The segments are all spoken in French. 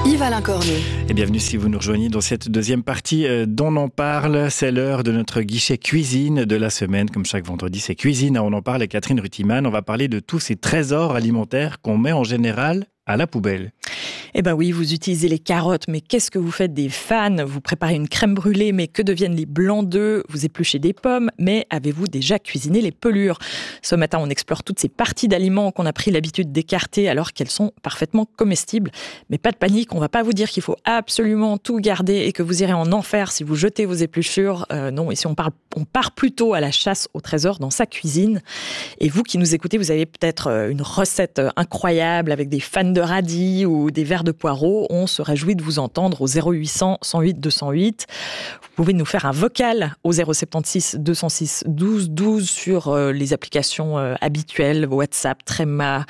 Yves-Alain Cornu. Et bienvenue si vous nous rejoignez dans cette deuxième partie d'On en parle. C'est l'heure de notre guichet cuisine de la semaine. Comme chaque vendredi, c'est cuisine. On en parle avec Catherine Rutiman. On va parler de tous ces trésors alimentaires qu'on met en général à la poubelle. Eh ben oui, vous utilisez les carottes, mais qu'est-ce que vous faites des fans? Vous préparez une crème brûlée, mais que deviennent les blancs d'œufs? Vous épluchez des pommes, mais avez-vous déjà cuisiné les pelures? Ce matin, on explore toutes ces parties d'aliments qu'on a pris l'habitude d'écarter alors qu'elles sont parfaitement comestibles. Mais pas de panique, on va pas vous dire qu'il faut absolument tout garder et que vous irez en enfer si vous jetez vos épluchures. Non, ici on part plutôt à la chasse au trésor dans sa cuisine. Et vous qui nous écoutez, vous avez peut-être une recette incroyable avec des fans de radis ou des verres de poireaux. On se réjouit de vous entendre au 0800 108 208. Vous pouvez nous faire un vocal au 076 206 12 12 sur les applications habituelles, WhatsApp, Threema,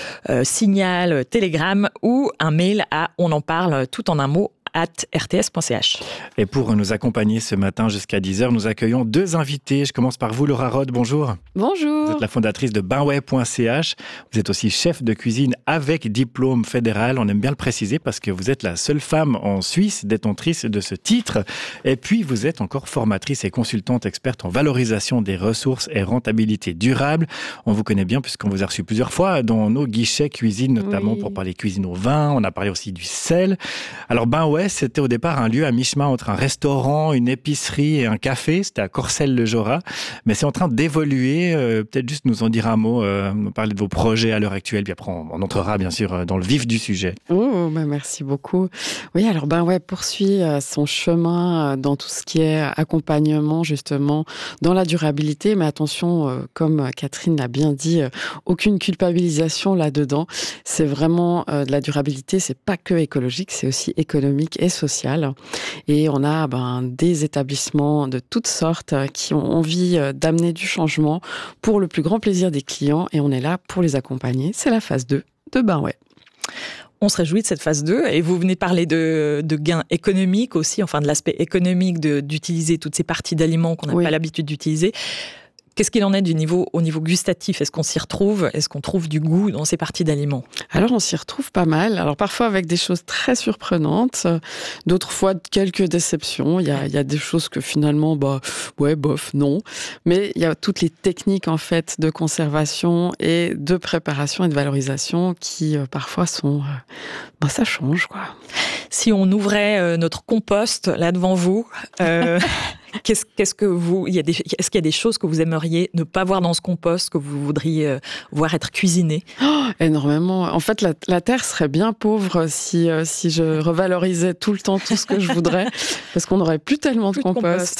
Signal, Telegram ou un mail à on en parle tout en un mot @rts.ch. Et pour nous accompagner ce matin jusqu'à 10h, nous accueillons deux invités. Je commence par vous, Laura Rode. Bonjour. Bonjour. Vous êtes la fondatrice de benway.ch. Vous êtes aussi chef de cuisine avec diplôme fédéral. On aime bien le préciser parce que vous êtes la seule femme en Suisse détentrice de ce titre. Et puis, vous êtes encore formatrice et consultante experte en valorisation des ressources et rentabilité durable. On vous connaît bien puisqu'on vous a reçu plusieurs fois dans nos guichets cuisine, notamment pour parler cuisine au vin. On a parlé aussi du sel. Alors, Benway, c'était au départ un lieu à mi-chemin entre un restaurant, une épicerie et un café. C'était à Corcelles-le-Jorat. Mais c'est en train d'évoluer. Peut-être juste nous en dire un mot, nous parler de vos projets à l'heure actuelle. Puis après, on entrera bien sûr dans le vif du sujet. Merci beaucoup. Oui, alors Benway poursuit son chemin dans tout ce qui est accompagnement, justement, dans la durabilité. Mais attention, comme Catherine l'a bien dit, aucune culpabilisation là-dedans. C'est vraiment de la durabilité. C'est pas que écologique, c'est aussi économique et sociale. Et on a des établissements de toutes sortes qui ont envie d'amener du changement pour le plus grand plaisir des clients et on est là pour les accompagner. C'est la phase 2 de Benway. On se réjouit de cette phase 2 et vous venez de parler de gains économiques aussi, enfin de l'aspect économique d'utiliser toutes ces parties d'aliments qu'on n'a pas l'habitude d'utiliser. Qu'est-ce qu'il en est au niveau gustatif? Est-ce qu'on s'y retrouve? Est-ce qu'on trouve du goût dans ces parties d'aliments? Alors, on s'y retrouve pas mal. Alors, parfois avec des choses très surprenantes. D'autres fois, quelques déceptions. Il y a des choses que finalement, non. Mais il y a toutes les techniques, en fait, de conservation et de préparation et de valorisation qui, parfois, sont... ça change, quoi. Si on ouvrait notre compost, là, devant vous... Est-ce qu'il y a des choses que vous aimeriez ne pas voir dans ce compost, que vous voudriez voir être cuisinées? Énormément. En fait, la terre serait bien pauvre si je revalorisais tout le temps tout ce que je voudrais, parce qu'on n'aurait plus tellement de compost.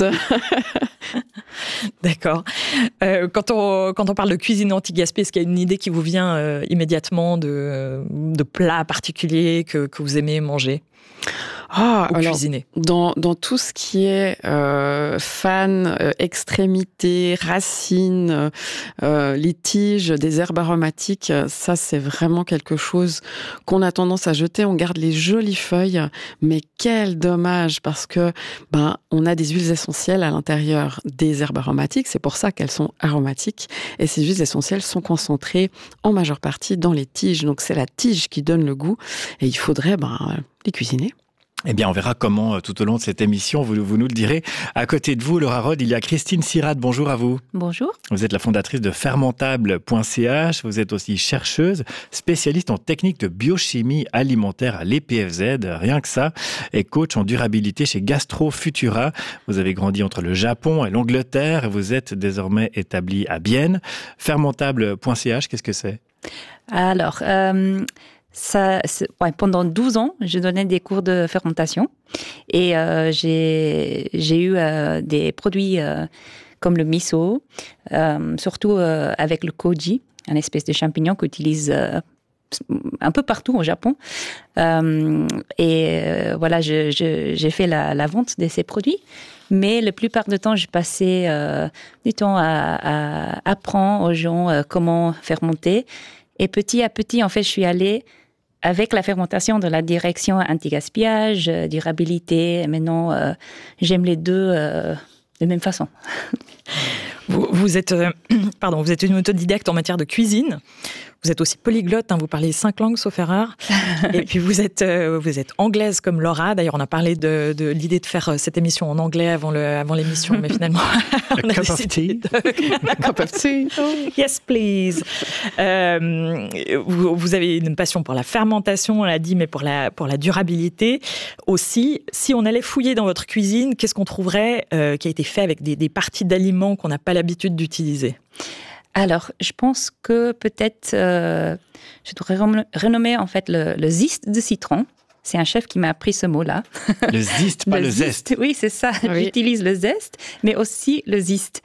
D'accord. Quand on parle de cuisine anti-gaspi, est-ce qu'il y a une idée qui vous vient immédiatement de plats particuliers que vous aimez manger? Cuisiner. Dans tout ce qui est extrémités, racines, les tiges, des herbes aromatiques, ça c'est vraiment quelque chose qu'on a tendance à jeter. On garde les jolies feuilles, mais quel dommage parce que on a des huiles essentielles à l'intérieur des herbes aromatiques. C'est pour ça qu'elles sont aromatiques et ces huiles essentielles sont concentrées en majeure partie dans les tiges. Donc c'est la tige qui donne le goût et il faudrait les cuisiner. Eh bien, on verra comment tout au long de cette émission, vous nous le direz. À côté de vous, Laura Rode, il y a Christine Sirade. Bonjour à vous. Bonjour. Vous êtes la fondatrice de fermentable.ch. Vous êtes aussi chercheuse, spécialiste en techniques de biochimie alimentaire à l'EPFZ, rien que ça, et coach en durabilité chez Gastro Futura. Vous avez grandi entre le Japon et l'Angleterre et vous êtes désormais établie à Bienne. Fermentable.ch, qu'est-ce que c'est? Alors... pendant 12 ans, je donnais des cours de fermentation et j'ai eu des produits comme le miso, surtout avec le koji, une espèce de champignon qu'on utilise un peu partout au Japon. J'ai fait la vente de ces produits. Mais la plupart du temps, je passais du temps à apprendre aux gens comment fermenter. Et petit à petit, en fait, je suis allée avec la fermentation de la direction anti-gaspillage, durabilité. Maintenant, j'aime les deux de même façon. Vous êtes une autodidacte en matière de cuisine. Vous êtes aussi polyglotte, vous parlez 5 langues, sauf erreur. Et puis vous êtes anglaise comme Laura. D'ailleurs, on a parlé de l'idée de faire cette émission en anglais avant l'émission, mais finalement, on a décidé A cup of tea. Yes, please. Vous avez une passion pour la fermentation, on l'a dit, mais pour la durabilité aussi. Si on allait fouiller dans votre cuisine, qu'est-ce qu'on trouverait qui a été fait avec des parties d'aliments qu'on n'a pas l'habitude d'utiliser ? Alors, je pense que peut-être, je devrais renommer en fait le zeste de citron. C'est un chef qui m'a appris ce mot-là. Le zeste, pas le zeste. Oui, c'est ça. Oui. J'utilise le zeste, mais aussi le zeste.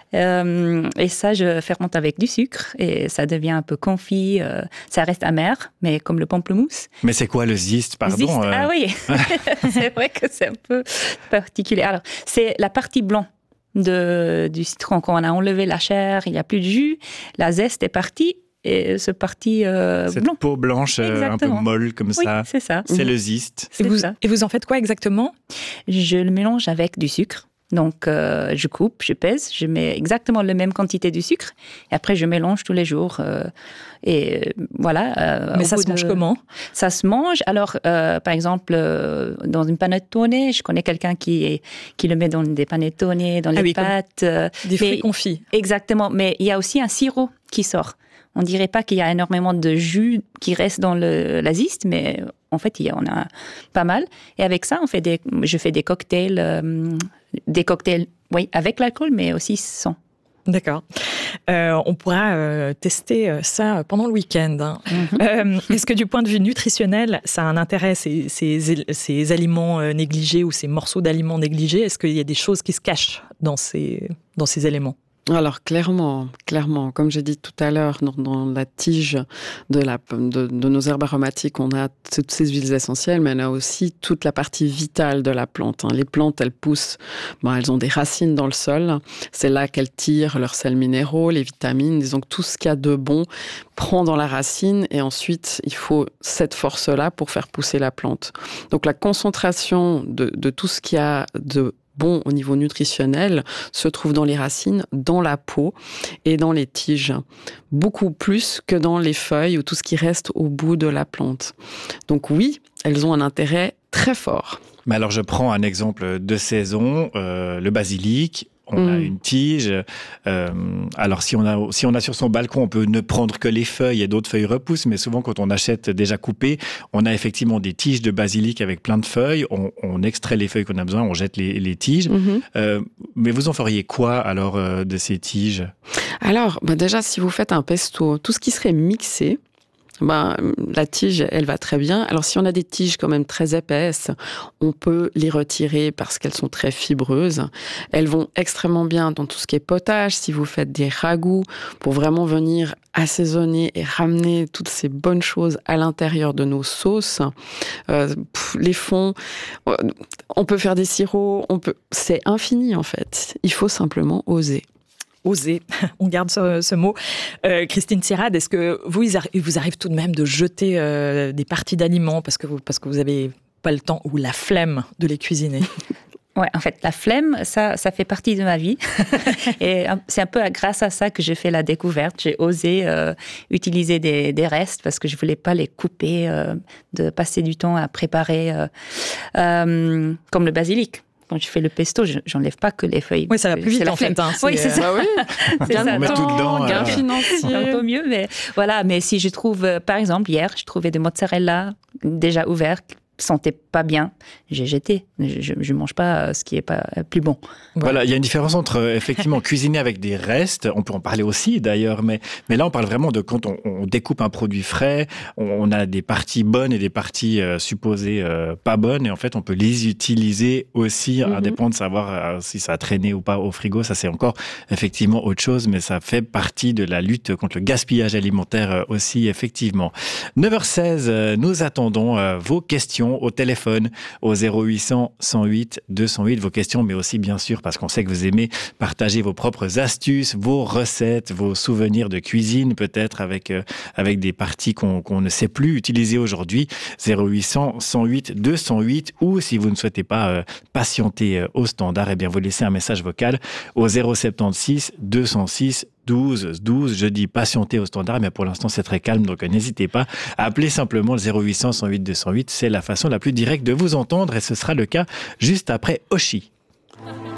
Et ça, je fermente avec du sucre et ça devient un peu confit. Ça reste amer, mais comme le pamplemousse. Mais c'est quoi le zeste, pardon Zeste, ah oui, c'est vrai que c'est un peu particulier. Alors, c'est la partie blanche du citron. Quand on a enlevé la chair, il n'y a plus de jus, la zeste est partie et ce parti cette blanc. peau blanche un peu molle comme ça. Oui, c'est ça. C'est le zeste. Et vous en faites quoi exactement ? Je le mélange avec du sucre. Donc, je coupe, je pèse, je mets exactement la même quantité de sucre. Et après, je mélange tous les jours. Et voilà. Mais ça se mange comment ? Ça se mange. Alors, par exemple, dans une panettone, je connais quelqu'un qui le met dans des panettone, dans les pâtes. Des fruits confits. Exactement. Mais il y a aussi un sirop qui sort. On dirait pas qu'il y a énormément de jus qui reste dans la zeste, mais en fait, il y en a pas mal. Et avec ça, je fais des cocktails, oui, avec l'alcool, mais aussi sans. D'accord. On pourra tester ça pendant le week-end. Est-ce que du point de vue nutritionnel, ça a un intérêt, ces aliments négligés ou ces morceaux d'aliments négligés ? Est-ce qu'il y a des choses qui se cachent dans ces éléments ? Alors clairement, comme j'ai dit tout à l'heure, dans la tige de nos herbes aromatiques, on a toutes ces huiles essentielles, mais on a aussi toute la partie vitale de la plante. Les plantes, elles poussent, elles ont des racines dans le sol. C'est là qu'elles tirent leurs sels minéraux, les vitamines. Disons que tout ce qu'il y a de bon prend dans la racine et ensuite, il faut cette force-là pour faire pousser la plante. Donc la concentration de tout ce qu'il y a de bon au niveau nutritionnel se trouve dans les racines, dans la peau et dans les tiges. Beaucoup plus que dans les feuilles ou tout ce qui reste au bout de la plante. Donc oui, elles ont un intérêt très fort. Mais alors je prends un exemple de saison, le basilic. On a une tige. Alors, si on a sur son balcon, on peut ne prendre que les feuilles et d'autres feuilles repoussent. Mais souvent, quand on achète déjà coupées, on a effectivement des tiges de basilic avec plein de feuilles. On extrait les feuilles qu'on a besoin, on jette les tiges. Mais vous en feriez quoi alors de ces tiges ? Alors, déjà, si vous faites un pesto, tout ce qui serait mixé, la tige, elle va très bien. Alors, si on a des tiges quand même très épaisses, on peut les retirer parce qu'elles sont très fibreuses. Elles vont extrêmement bien dans tout ce qui est potage. Si vous faites des ragoûts, pour vraiment venir assaisonner et ramener toutes ces bonnes choses à l'intérieur de nos sauces. Les fonds, on peut faire des sirops, c'est infini en fait. Il faut simplement oser. Oser, on garde ce mot. Christine Sirad, est-ce que il vous arrive tout de même de jeter des parties d'aliments parce que vous n'avez pas le temps ou la flemme de les cuisiner ? Ouais, en fait, la flemme, ça fait partie de ma vie. Et c'est un peu grâce à ça que j'ai fait la découverte. J'ai osé utiliser des restes parce que je voulais pas les couper, de passer du temps à préparer, comme le basilic. Quand je fais le pesto, j'enlève pas que les feuilles. Oui, ça va plus vite en fait. Oui, c'est ça. C'est ça. On met tout dedans. Gain financier. Un peu mieux, mais voilà. Mais si je trouve, par exemple, hier, je trouvais des mozzarella déjà ouverts, sentaient pas bien, j'ai jeté. Je mange pas ce qui est pas plus bon. Voilà, il y a une différence entre effectivement cuisiner avec des restes, on peut en parler aussi d'ailleurs, mais là on parle vraiment de quand on découpe un produit frais, on a des parties bonnes et des parties supposées pas bonnes, et en fait on peut les utiliser aussi, indépendamment de savoir si ça a traîné ou pas au frigo. Ça c'est encore effectivement autre chose, mais ça fait partie de la lutte contre le gaspillage alimentaire aussi effectivement. 9h16, nous attendons vos questions maison, au téléphone, au 0800 108 208. Vos questions, mais aussi bien sûr, parce qu'on sait que vous aimez partager vos propres astuces, vos recettes, vos souvenirs de cuisine, peut-être avec des parties qu'on ne sait plus utiliser aujourd'hui. 0800 108 208, ou si vous ne souhaitez pas patienter au standard, eh bien vous laissez un message vocal au 076 206 12 12. Je dis patienter au standard, mais pour l'instant c'est très calme, donc n'hésitez pas à appeler simplement le 0800 108 208. C'est la façon la plus directe de vous entendre, et ce sera le cas juste après Oshi.